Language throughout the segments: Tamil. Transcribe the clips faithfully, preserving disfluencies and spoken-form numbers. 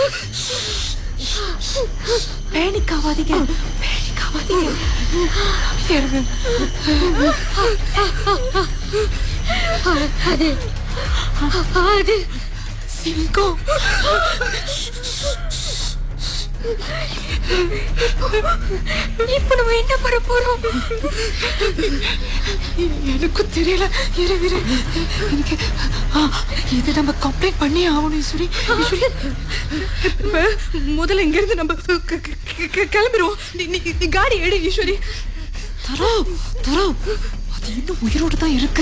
பேனிக் ஆகாதீங்க, பேனிக் ஆகாதீங்க. அது அது சிங்கம். இப்ப நம்ம என்ன பண்ண போறோம்? எனக்கும் தெரியல. இரு இரு எனக்கு இது நம்ம கம்ப்ளைண்ட் பண்ணி ஆகணும் ஈஸ்வரி. முதல்ல இங்க இருந்து நம்ம கிளம்பிடுவோம். நீ காடி எடு ஈஸ்வரி. தரோ தரோ அது இன்னும் உயிரோடு தான் இருக்கு.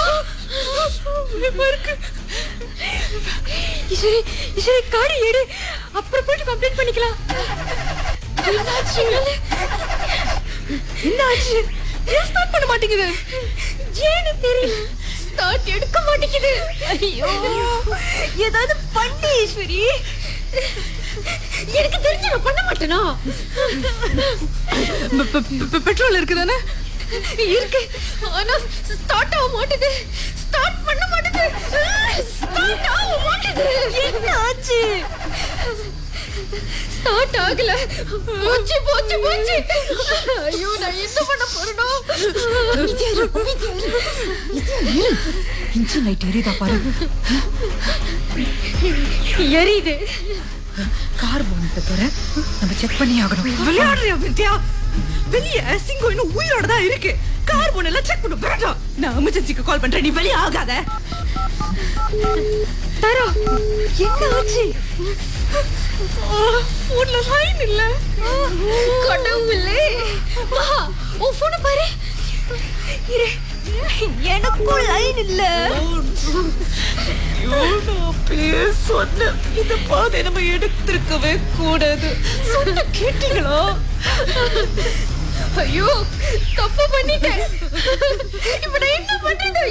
ஈஸ்வரி ஈஸ்வரி காடி எடு, அப்புறம் போயிட்டு கம்ப்ளைண்ட் பண்ணிக்கலாம். என்னாச்சு என்னாச்சு? ஏன் ஸ்டார்ட் பண்ண மாட்டேங்குது? ஏன்னு தெரியல, ஸ்டார்ட் எடுக்க மாட்டேங்குது. ஐயோ, ஏதாவது பண்ணு ஈஸ்வரி. எனக்கு தெரிஞ்சு நான் பண்ண மாட்டேனா? பெட்ரோல் இருக்குதானே? இருக்கு, ஆனா ஸ்டார்ட் ஆக மாட்டேது. ஸ்டார்ட் பண்ண மாட்டேது. ஸ்டார்ட் ஆக மாட்டேது. என்ன ஆச்சு? ஸ்டார்ட் ஆகல. போச்சு போச்சு போச்சு. ஐயோ, நான் என்ன பண்ண போறேனோ? இன்ஜின் லைட் எரியுதா பாரு. எரியுது. கார் போனத்தை தவிர நம்ம செக் பண்ணி ஆகணும். விளையாடுறியா வித்யா? வெளியே சிங்கம் இன்னும் உயிரோட தான் இருக்கு. கார் போனெல்லாம் செக் பண்ண வேண்டாம். நான் எமர்ஜென்சிக்கு கால் பண்றேன், நீ வெளியே ஆகாத. தரோ, என்ன ஆச்சு? போன்ல லைன் இல்ல. கடவுளே, மகா உன் போன பாரு. எனக்கும் லைன் இல்ல. சொன்ன இந்த பாதை நம்ம எடுத்திருக்கவே கூடாது. சொன்ன கேட்டீங்களா? ஐயோ, தப்பு பண்ணிட்டேன். இப்ப நான் என்ன பண்றது?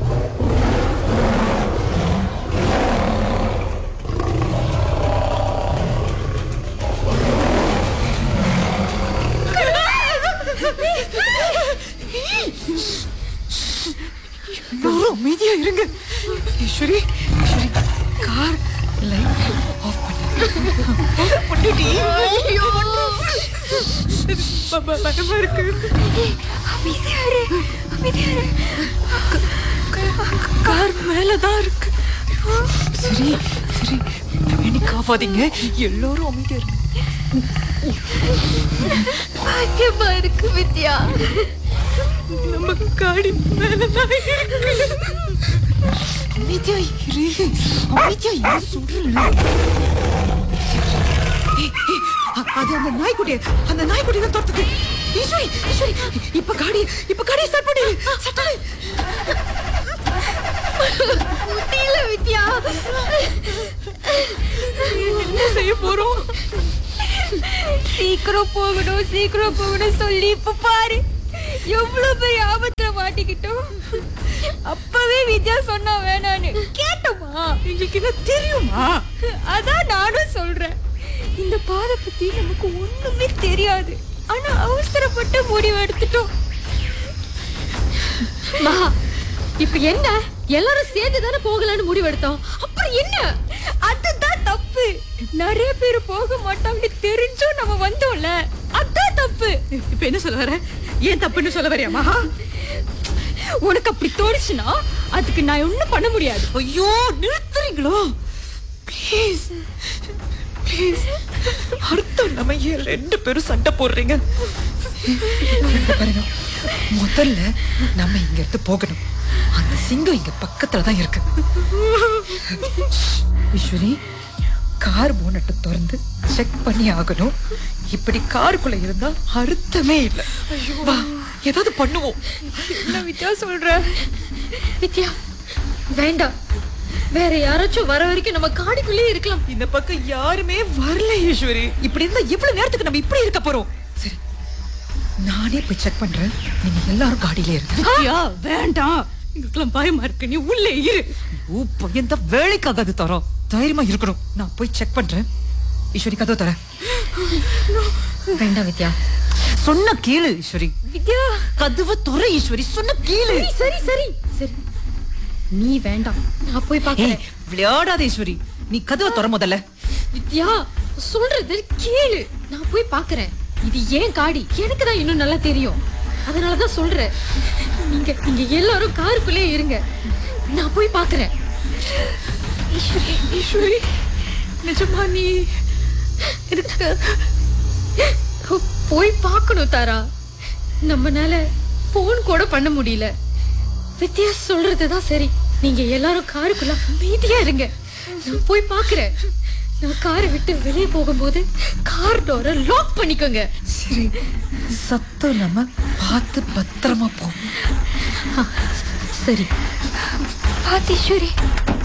அமைதியா இருங்க. Eswari, Eswari, car light off பண்ணு. ஐயோ, பயமா இருக்கு. அமைதியா இரு, அமைதியா இரு. கார் மேலதான் இருக்கு. சரி சரி, எனக்கு ஆகாதீங்க. எல்லாரும் அமைதியா இருக்கு. பாக்கியமா இருக்கு வித்யா. நம்ம காடி மேலதான் இருக்கு. அமைதியா இரு, அமைதியா இரு சொல்றேன். அது அந்த நாய்க்குட்டி, அந்த நாய்க்குட்டி தான் தோட்டது. ஈஸ்வரி, ஈஸ்வரி, இப்ப காடி, இப்ப காடி ஸ்டார்ட் பண்ணு. சட்டை முடியல வித்யா. என்ன செய்ய போறோம்? சீக்கிரம் போகணும், சீக்கிரம் போகணும் சொல்லி இப்ப பாரு எவ்வளவு பெரிய ஆபத்துல மாட்டிக்கிட்டோம். அப்பவே வித்யா சொன்னா வேணான்னு கேட்டோமா? உங்களுக்கு என்ன தெரியுமா? அதான் நானும் சொல்றேன். இந்த பாதை பத்தி நமக்கு ஒண்ணுமே தெரியாது, ஆனா அவசரப்பட்ட முடிவு எடுத்துட்டோம். மகா, இப்ப என்ன? எல்லாரும் சேர்ந்து தானே போகலான்னு முடிவு எடுத்தோம். அப்புறம் என்ன? அதுதான் தப்பு. நிறைய பேர் போக மாட்டாங்க தெரிஞ்சும் நம்ம வந்தோம்ல, அதான் தப்பு. இப்ப என்ன சொல்ல வர? ஏன் தப்புன்னு சொல்ல வரியா மகா? உனக்கு அப்படி தோணுச்சுன்னா அதுக்கு நான் ஒண்ணும் பண்ண முடியாது. ஐயோ, நிறுத்துறீங்களோ? Please please. அர்த்தம் நம்ம ஏன் ரெண்டு பேரும் சண்டை போடுறீங்க? பாருங்க, முதல்ல நம்ம இங்க இருந்து போகணும். அந்த சிங்கம் இங்க பக்கத்துல தான் இருக்கு. ஈஸ்வரி, கார் போனட்டை திறந்து செக் பண்ணி ஆகணும். இப்படி காருக்குள்ள இருந்தா அர்த்தமே இல்லை. வா, ஏதாவது பண்ணுவோம். என்ன வித்யா சொல்ற? வித்யா வேண்டாம், வேற யாராச்சும் வர வரைக்கும் நம்ம காடிக்குள்ளே இருக்கலாம். இந்த பக்கம் யாருமே வரல ஈஸ்வரி. இப்படி இருந்தா எவ்வளவு நேரத்துக்கு நம்ம இப்படி இருக்க போறோம்? சரி, நானே போய் செக் பண்றேன். நீங்க எல்லாரும் காடியிலே இருங்க. வேண்டாம், எங்களுக்கெல்லாம் பயமா இருக்கு. நீ உள்ளே இரு. ஓ, எந்த வேலைக்காகாது தரோம். தைரியமா இருக்கணும். நான் போய் செக் பண்றேன். ஈஸ்வரி, கதவு தர. வேண்டாம் வித்யா, சொன்ன கேளு ஈஸ்வரி. வித்யா, கதவு துற ஈஸ்வரி, சொன்ன கேளு. சரி சரி சரி, நீ வேண்டாம், நான் போய் பார்க்கிறேன். விளையாடாத ஈஸ்வரி, நீ கதவை துற முதல்ல. வித்யா, சொல்றது கேளு. நான் போய் பாக்குறேன். இது ஏன் காடி எனக்கு தான் இன்னும் நல்லா தெரியும். அதனாலதான் சொல்றேன், நீங்க நீங்க எல்லாரும் காருக்குள்ளே இருங்க. நான் போய் பாக்குறேன். ஈஸ்வரி, நிஜமா நீ இருக்கு போய் பார்க்கணும் தாரா. நம்மனால போன் கூட பண்ண முடியல. வித்யா சொல்றதுதான் சரி. நீங்க எல்லாரும் காருக்குள்ள அமைதியா இருங்க. நான் போய் பாக்குறேன். நான் காரை விட்டு வெளியே போகும்போது கார் டோரை லாக் பண்ணிக்கோங்க. சரி, சத்தம் இல்லாம பார்த்து பத்திரமா போ. சரி. பாத்தீஸ்வரி.